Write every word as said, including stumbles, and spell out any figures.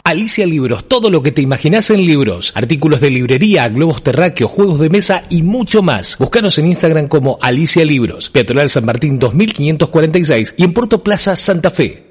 Alicia Libros, todo lo que te imaginás en libros. Artículos de librería, globos terráqueos, juegos de mesa y mucho más. Búscanos en Instagram como Alicia Libros, Peatonal San Martín dos mil quinientos cuarenta y seis y en Puerto Plaza Santa Fe.